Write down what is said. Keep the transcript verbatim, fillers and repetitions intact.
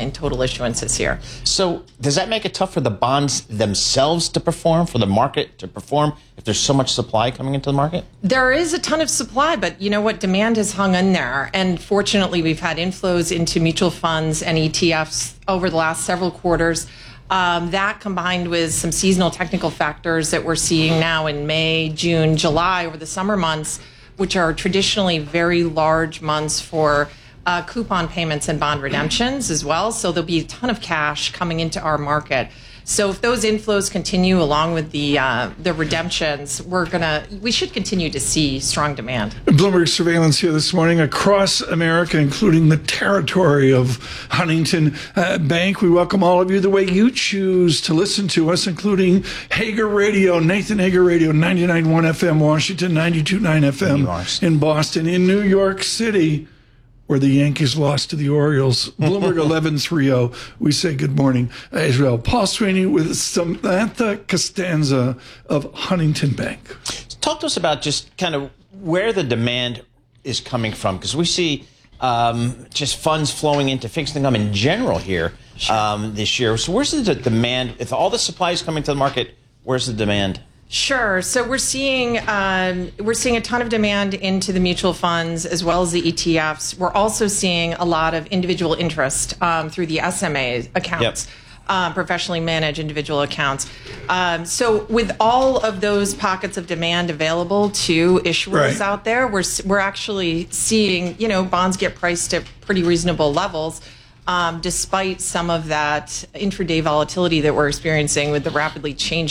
in total issuance this year. So does that make it tough for the bonds themselves to perform, for the market to perform, if there's so much supply coming into the market? There is a ton of supply, but you know what? Demand has hung in there. And fortunately, we've had inflows into mutual funds and E T Fs over the last several quarters. Um, that combined with some seasonal technical factors that we're seeing now in May, June, July, over the summer months, which are traditionally very large months for uh, coupon payments and bond redemptions as well. So there'll be a ton of cash coming into our market. So if those inflows continue along with the uh, the redemptions, we're gonna we should continue to see strong demand. Bloomberg surveillance here this morning across America, including the territory of Huntington uh, Bank. We welcome all of you the way you choose to listen to us, including Hager Radio, Nathan Hager Radio, ninety-nine point one F M Washington, ninety-two point nine F M in Boston, in New York City, where the Yankees lost to the Orioles. Bloomberg eleven thirty. We say good morning, Israel. Paul Sweeney with Samantha Costanza of Huntington Bank. Talk to us about just kind of where the demand is coming from, because we see um, just funds flowing into fixed income in general here um, this year. So where's the demand? If all the supply is coming to the market, where's the demand? Sure. So we're seeing um, we're seeing a ton of demand into the mutual funds as well as the E T Fs. We're also seeing a lot of individual interest um, through the S M A accounts, yep. uh, professionally managed individual accounts. Um, so with all of those pockets of demand available to issuers right. out there, we're we're actually seeing you know bonds get priced at pretty reasonable levels. Um, despite some of that intraday volatility that we're experiencing with the rapidly changing